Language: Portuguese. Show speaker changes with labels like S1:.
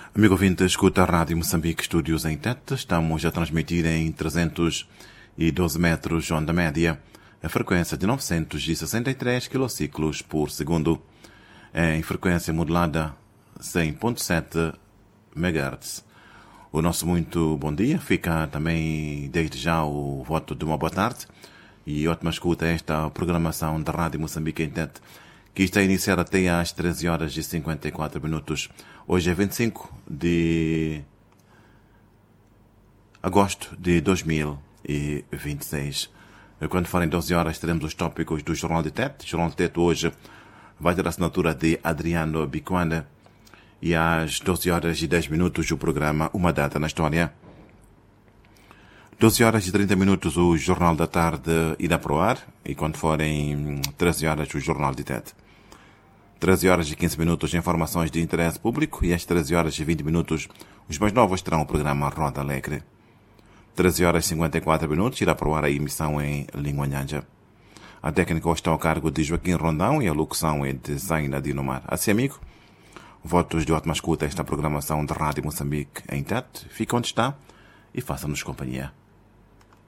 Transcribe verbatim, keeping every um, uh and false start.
S1: Amigo ouvinte, escuta a Rádio Moçambique Estúdios em Tete. Estamos a transmitir em trezentos e doze metros onda média, a frequência de novecentos e sessenta e três quilociclos por segundo, em frequência modulada cem ponto sete megahertz. O nosso muito bom dia, fica também desde já o voto de uma boa tarde e ótima escuta a esta programação da Rádio Moçambique em Tete, que está a iniciar até às treze horas e cinquenta e quatro minutos. Hoje é vinte e cinco de agosto de dois mil e vinte e seis. Quando forem doze horas, teremos os tópicos do Jornal de Tete. O Jornal de Tete hoje vai ter a assinatura de Adriano Bicuana. E às doze horas e dez minutos, o programa Uma Data na História. doze horas e trinta minutos, o Jornal da Tarde irá para o ar. E quando forem treze horas, o Jornal de Tete. treze horas e quinze minutos, informações de interesse público. E às treze horas e vinte minutos, os mais novos terão o programa Roda Alegre. treze horas e cinquenta e quatro minutos, irá para o ar a emissão em língua nhanja. A técnica está ao cargo de Joaquim Rondão e a locução é de Zaina Dinomar. Assim, amigo, votos de ótima escuta a esta programação da Rádio Moçambique em Tete. Fique onde está e faça-nos companhia.